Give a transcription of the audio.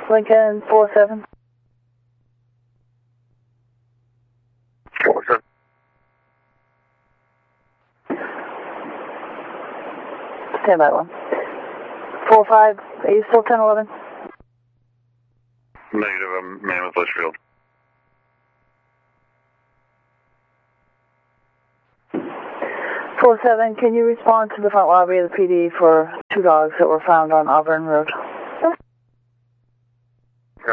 Lincoln 47. 47. Stand by 1. 45, are you still 1011? Negative, I'm man with Litchfield. 47, can you respond to the front lobby of the PD for 2 dogs that were found on Auburn Road?